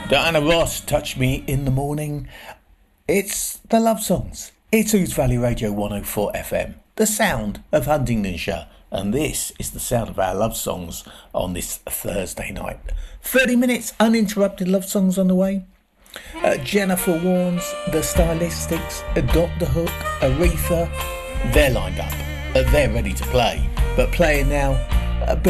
Diana Ross, Touch Me in the Morning. It's the love songs. It's Ouse Valley Radio 104 FM, the sound of Huntingdonshire. And this is the sound of our love songs on this Thursday night. 30 minutes uninterrupted love songs on the way. Jennifer Warnes, The Stylistics, Dr. Hook, Aretha, they're lined up. They're ready to play. But playing now,